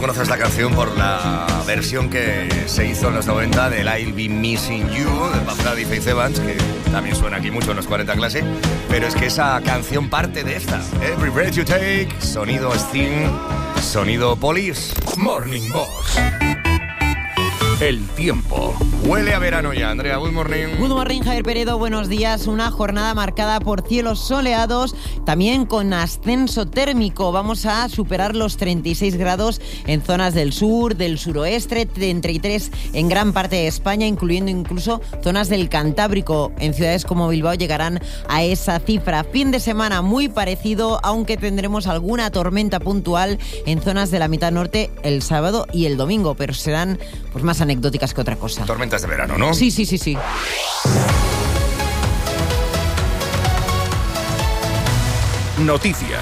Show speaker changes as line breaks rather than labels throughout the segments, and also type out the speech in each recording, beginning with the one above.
conoces la canción por la versión que se hizo en los 90 del I'll Be Missing You de Puff Daddy y Faith Evans, que también suena aquí mucho en los 40 Classic, pero es que esa canción parte de esta. Every Breath You Take, sonido Sting, sonido Police.
Morning Box. El tiempo.
Huele a verano ya, Andrea. Good morning.
Good morning, Javier Peredo. Buenos días. Una jornada marcada por cielos soleados, también con ascenso térmico. Vamos a superar los 36 grados en zonas del sur, del suroeste, 33 en gran parte de España, incluyendo incluso zonas del Cantábrico. En ciudades como Bilbao llegarán a esa cifra. Fin de semana muy parecido, aunque tendremos alguna tormenta puntual en zonas de la mitad norte el sábado y el domingo, pero serán pues más anecdóticas que otra cosa.
Tormentas de verano, ¿no?
Sí.
Noticias.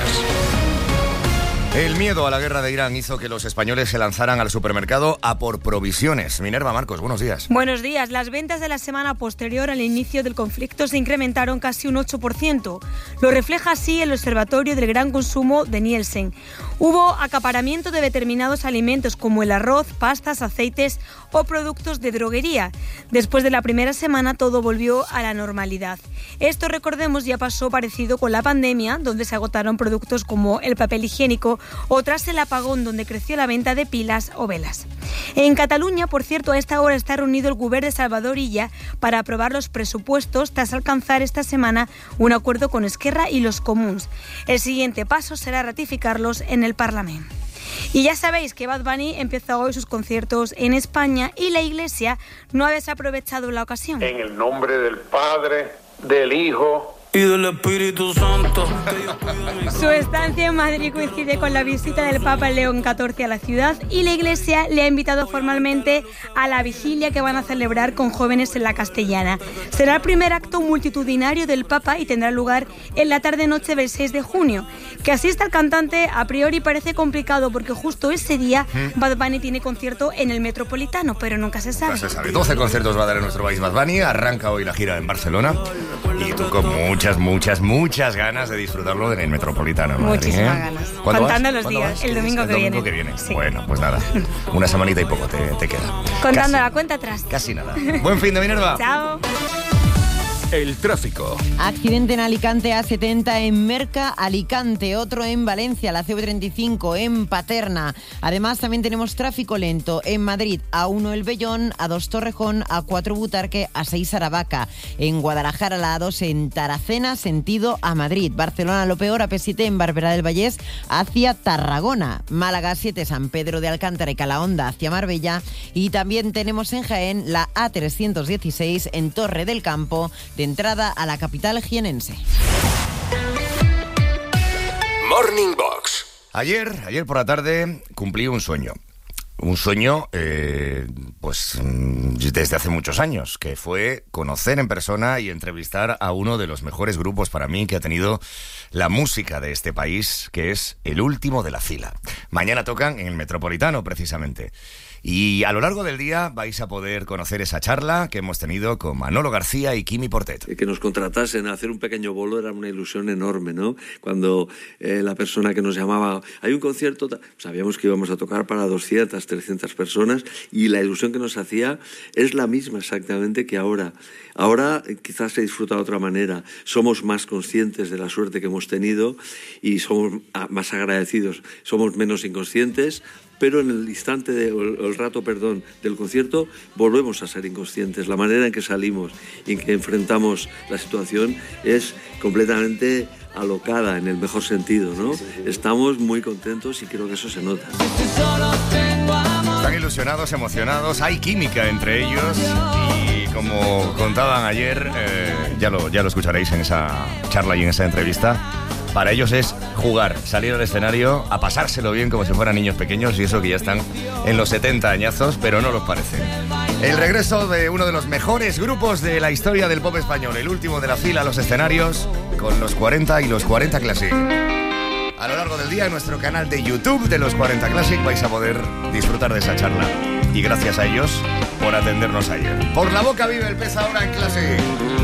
El miedo a la guerra de Irán hizo que los españoles se lanzaran al supermercado a por provisiones. Minerva Marcos, buenos días.
Buenos días. Las ventas de la semana posterior al inicio del conflicto se incrementaron casi un 8%. Lo refleja así el Observatorio del Gran Consumo de Nielsen. Hubo acaparamiento de determinados alimentos como el arroz, pastas, aceites o productos de droguería. Después de la primera semana todo volvió a la normalidad. Esto, recordemos, ya pasó parecido con la pandemia, donde se agotaron productos como el papel higiénico, o tras el apagón, donde creció la venta de pilas o velas. En Cataluña, por cierto, a esta hora está reunido el Govern de Salvador Illa para aprobar los presupuestos tras alcanzar esta semana un acuerdo con Esquerra y los Comuns. El siguiente paso será ratificarlos en el Parlamento. Y ya sabéis que Bad Bunny empieza hoy sus conciertos en España y la Iglesia no ha desaprovechado la ocasión.
En el nombre del Padre, del Hijo
y del Espíritu Santo.
Su estancia en Madrid coincide con la visita del Papa León XIV a la ciudad y la Iglesia le ha invitado formalmente a la vigilia que van a celebrar con jóvenes en la Castellana. Será el primer acto multitudinario del Papa y tendrá lugar en la tarde-noche del 6 de junio. Que asista el cantante a priori parece complicado porque justo ese día Bad Bunny tiene concierto en el Metropolitano, pero nunca se sabe.
12 conciertos va a dar en nuestro país Bad Bunny, arranca hoy la gira en Barcelona y tú con muchas ganas de disfrutarlo en el Metropolitano.
Muchísimas ganas. Contando los días,
vas?
el domingo que viene.
Sí. Bueno, pues nada, una semanita y poco te queda.
Contando la cuenta atrás.
Casi nada. Buen fin de Minerva.
Chao.
El tráfico.
Accidente en Alicante, A70 en Merca, Alicante. Otro en Valencia, la CV35 en Paterna. Además, también tenemos tráfico lento en Madrid, A1 El Vellón, A2 Torrejón, A4 Butarque, A6 Aravaca. En Guadalajara, la A2 en Taracena, sentido a Madrid. Barcelona, lo peor, AP7 en Barberá del Vallés hacia Tarragona. Málaga, 7 San Pedro de Alcántara y Calahonda hacia Marbella. Y también tenemos en Jaén la A316 en Torre del Campo, de entrada a la capital jienense.
Morning Box.
Ayer por la tarde cumplí un sueño. Un sueño, pues desde hace muchos años, que fue conocer en persona y entrevistar a uno de los mejores grupos para mí que ha tenido la música de este país, que es El Último de la Fila. Mañana tocan en el Metropolitano, precisamente. Y a lo largo del día vais a poder conocer esa charla que hemos tenido con Manolo García y Quimi Portet.
Que nos contratasen a hacer un pequeño bolo era una ilusión enorme, ¿no? Cuando la persona que nos llamaba, hay un concierto, sabíamos que íbamos a tocar para 200, 300 personas y la ilusión que nos hacía es la misma exactamente que ahora. Ahora quizás se disfruta de otra manera, somos más conscientes de la suerte que hemos tenido y somos más agradecidos, somos menos inconscientes, pero en el instante, el rato del concierto, volvemos a ser inconscientes. La manera en que salimos y en que enfrentamos la situación es completamente alocada, en el mejor sentido, ¿no? Estamos muy contentos y creo que eso se nota.
Están ilusionados, emocionados, hay química entre ellos y como contaban ayer, ya lo escucharéis en esa charla y en esa entrevista. Para ellos es jugar, salir al escenario, a pasárselo bien como si fueran niños pequeños, y eso que ya están en los 70 añazos, pero no los parece. El regreso de uno de los mejores grupos de la historia del pop español, El Último de la Fila a los escenarios, con los 40 y los 40 Classic. A lo largo del día en nuestro canal de YouTube de los 40 Classic vais a poder disfrutar de esa charla. Y gracias a ellos por atendernos ayer. Por la boca vive el pez ahora en Classic.